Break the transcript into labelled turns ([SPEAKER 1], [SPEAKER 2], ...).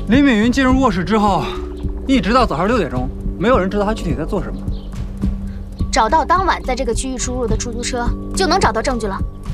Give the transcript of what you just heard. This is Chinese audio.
[SPEAKER 1] 林美云进入卧室之后，一直到早上6点钟，没有人知道她具体在做什么。
[SPEAKER 2] 找到当晚在这个区域出入的出租车，就能找到证据了。